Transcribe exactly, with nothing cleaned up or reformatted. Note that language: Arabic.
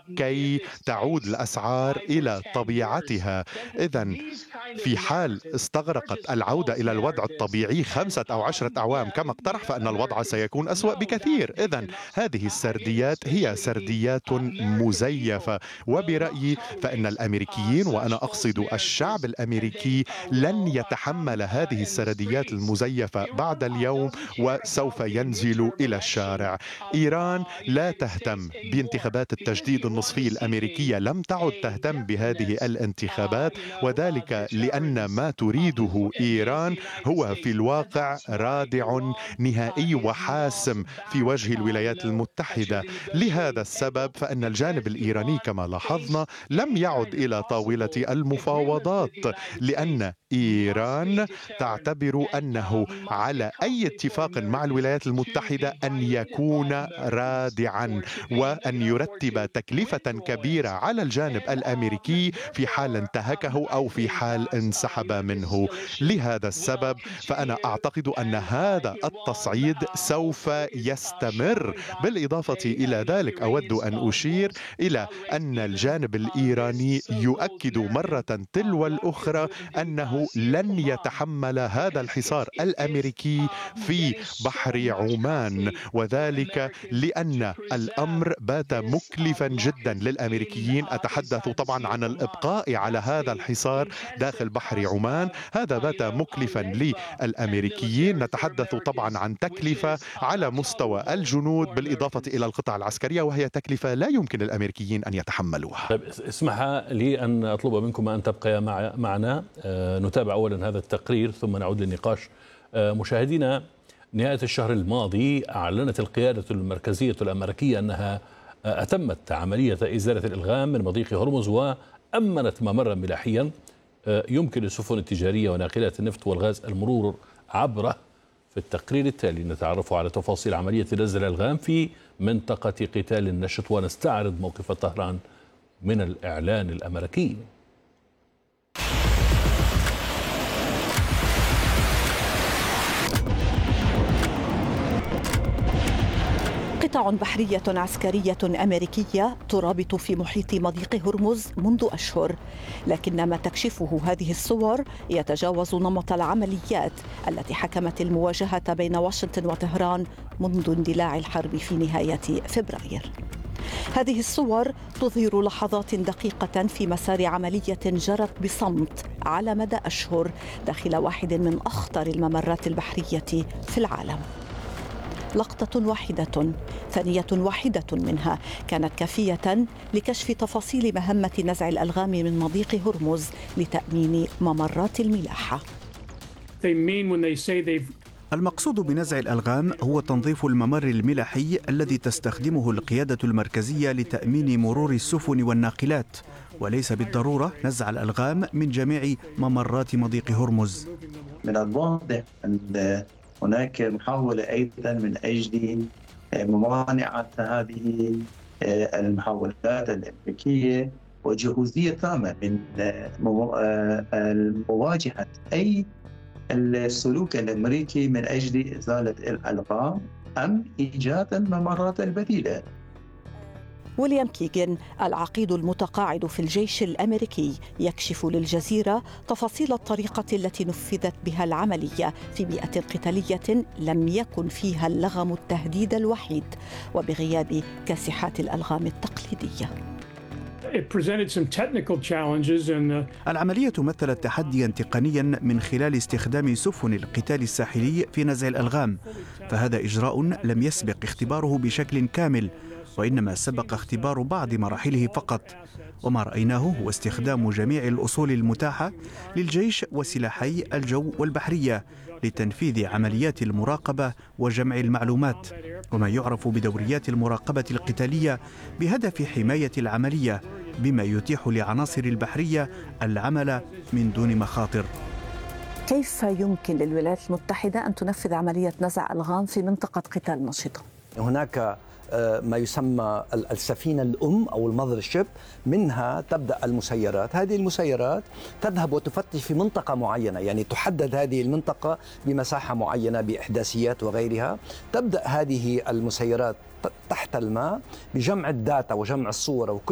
كي تعود الأسعار إلى طبيعتها. إذن في حال استغرقت العودة إلى الوضع الطبيعي خمسة أو عشرة أعوام كما اقترح، فإن الوضع سيكون أسوأ بكثير. إذن هذه السرديات هي سرديات مزيفة، وبرأيي فإن الأمريكيين، وأنا أقصد الشعب الأمريكي، لن يتحمل هذه السرديات المزيفة بعد اليوم وسوف ينزل إلى الشارع. إيران لا تهتم بانتخابات التجديد النصفي الأمريكية، لم تعد تهتم بهذه الانتخابات، وذلك لأن ما تريده إيران هو في الواقع رادع نهائي وحاسم في وجه الولايات المتحدة. لهذا السبب فإن الجانب الإيراني كما لاحظنا لم يعد إلى طاولة المفاوضات، لأن إيران تعتبر أنه على أي اتفاق مع الولايات المتحدة أن يكون رادعا، وأن يرتب تكلفة كبيرة على الجانب الأمريكي في حال انتهكه أو في حال انسحب منه. لهذا السبب فأنا أعتقد أن هذا التصعيد سوف يستمر. بالإضافة إلى ذلك أود أن أشير إلى أن الجانب الإيراني يؤكد مرة تلو الأخرى أنه لن يتحمل هذا الحصار الأمريكي في بحر عمان، وذلك لأن الأمر بات مكلفا جدا للأمريكيين. أتحدث طبعا عن الإبقاء على هذا الحصار داخل بحر عمان، هذا بات مكلفا للأمريكيين. نتحدث طبعا عن تكلفة على مستوى الجنود بالإضافة إلى القطع العسكرية، وهي تكلفة لا يمكن للأمريكيين أن يتحملوها. طيب اسمح لي أن أطلب منكم أن تبقى مع معنا، آه نتابع أولا هذا التقرير ثم نعود للنقاش. آه مشاهدينا، نهاية الشهر الماضي أعلنت القيادة المركزية الأمريكية أنها آه أتمت عملية إزالة الإلغام من مضيق هرمز، وأمنت ممرا ملاحيا آه يمكن للسفن التجارية وناقلات النفط والغاز المرور عبره. في التقرير التالي نتعرف على تفاصيل عملية نزل الإلغام في منطقة قتال النشط، ونستعرض موقف طهران من الإعلان الأمريكي. قطع بحرية عسكرية أمريكية ترابط في محيط مضيق هرمز منذ أشهر، لكن ما تكشفه هذه الصور يتجاوز نمط العمليات التي حكمت المواجهة بين واشنطن وطهران منذ اندلاع الحرب في نهاية فبراير. هذه الصور تظهر لحظات دقيقة في مسار عملية جرت بصمت على مدى أشهر داخل واحد من أخطر الممرات البحرية في العالم. لقطة واحدة، ثانية واحدة منها كانت كافية لكشف تفاصيل مهمة نزع الألغام من مضيق هرمز لتأمين ممرات الملاحة. المقصود بنزع الألغام هو تنظيف الممر الملاحي الذي تستخدمه القيادة المركزية لتأمين مرور السفن والناقلات، وليس بالضرورة نزع الألغام من جميع ممرات مضيق هرمز. من الواضح أن هناك محاولة أيضا من أجل ممانعة هذه المحاولات الأمريكية، وجهوزية تامة من مواجهة أي السلوك الأمريكي من أجل إزالة الألغام أم إيجاد الممرات البديلة. ويليام كيغن العقيد المتقاعد في الجيش الأمريكي يكشف للجزيرة تفاصيل الطريقة التي نفذت بها العملية في بيئة قتالية لم يكن فيها اللغم التهديد الوحيد، وبغياب كاسحات الألغام التقليدية. العملية مثلت تحديا تقنيا من خلال استخدام سفن القتال الساحلي في نزع الألغام، فهذا إجراء لم يسبق اختباره بشكل كامل، وإنما سبق اختبار بعض مراحله فقط. وما رأيناه هو استخدام جميع الأصول المتاحة للجيش وسلاحي الجو والبحرية لتنفيذ عمليات المراقبة وجمع المعلومات، وما يعرف بدوريات المراقبة القتالية، بهدف حماية العملية بما يتيح لعناصر البحرية العمل من دون مخاطر. كيف يمكن للولايات المتحدة أن تنفذ عملية نزع ألغام في منطقة قتال نشطة؟ هناك ما يسمى السفينة الأم أو المذر شيب، منها تبدأ المسيرات. هذه المسيرات تذهب وتفتش في منطقة معينة، يعني تحدد هذه المنطقة بمساحة معينة بإحداثيات وغيرها. تبدأ هذه المسيرات تحت الماء بجمع الداتا وجمع الصور وكل